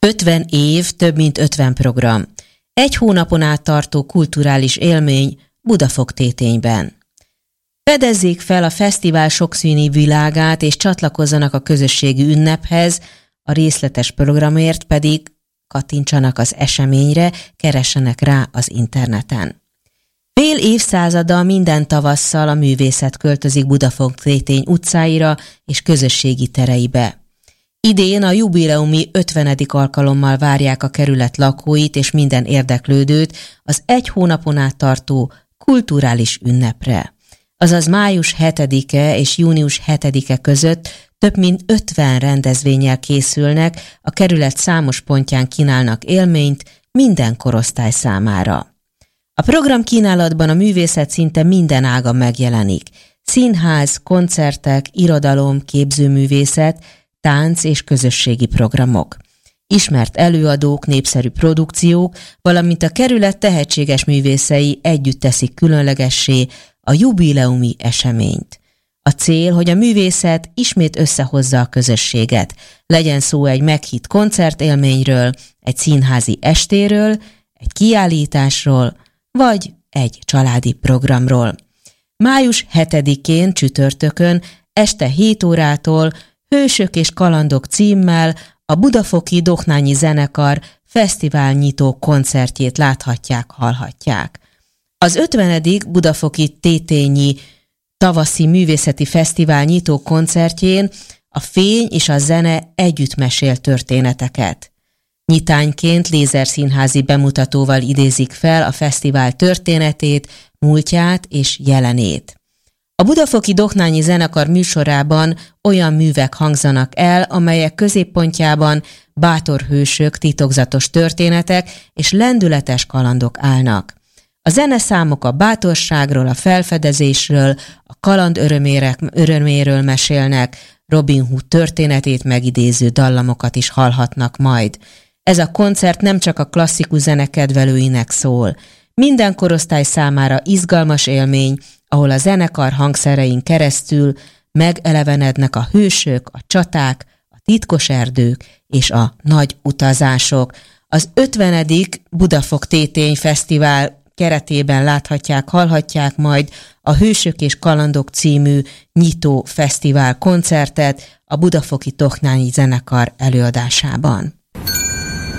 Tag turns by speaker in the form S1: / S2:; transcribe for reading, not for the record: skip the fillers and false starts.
S1: 50 év, több mint 50 program. Egy hónapon át tartó kulturális élmény Budafok-Tétényben. Fedezzék fel a fesztivál sokszínű világát, és csatlakozzanak a közösségi ünnephez, a részletes programért pedig kattintsanak az eseményre, keressenek rá az interneten. Fél évszázada minden tavasszal a művészet költözik Budafok-Tétény utcáira és közösségi tereibe. Idén a jubileumi 50. alkalommal várják a kerület lakóit és minden érdeklődőt az egy hónapon át tartó kulturális ünnepre. Azaz május 7-e és június 7-e között több mint 50 rendezvénnyel készülnek, a kerület számos pontján kínálnak élményt minden korosztály számára. A programkínálatban a művészet szinte minden ága megjelenik. Színház, koncertek, irodalom, képzőművészet, tánc és közösségi programok. Ismert előadók, népszerű produkciók, valamint a kerület tehetséges művészei együtt teszik különlegessé a jubileumi eseményt. A cél, hogy a művészet ismét összehozza a közösséget. Legyen szó egy meghitt koncertélményről, egy színházi estéről, egy kiállításról, vagy egy családi programról. Május 7-én csütörtökön este 7 órától Hősök és kalandok címmel a Budafoki Doknányi Zenekar fesztivál nyitó koncertjét láthatják, hallhatják. Az 50. Budafoki Tétényi tavaszi művészeti fesztivál nyitó koncertjén a fény és a zene együtt mesél történeteket. Nyitányként lézerszínházi bemutatóval idézik fel a fesztivál történetét, múltját és jelenét. A Budafoki Doknányi Zenekar műsorában olyan művek hangzanak el, amelyek középpontjában bátor hősök, titokzatos történetek és lendületes kalandok állnak. A zeneszámok a bátorságról, a felfedezésről, a kaland öröméről mesélnek, Robin Hood történetét megidéző dallamokat is hallhatnak majd. Ez a koncert nem csak a klasszikus zene kedvelőinek szól. Minden korosztály számára izgalmas élmény, ahol a zenekar hangszerein keresztül megelevenednek a hősök, a csaták, a titkos erdők és a nagy utazások. Az 50. Budafok-Tétény Fesztivál keretében láthatják, hallhatják majd a Hősök és kalandok című nyitó fesztivál koncertet a Budafoki Doknányi Zenekar előadásában.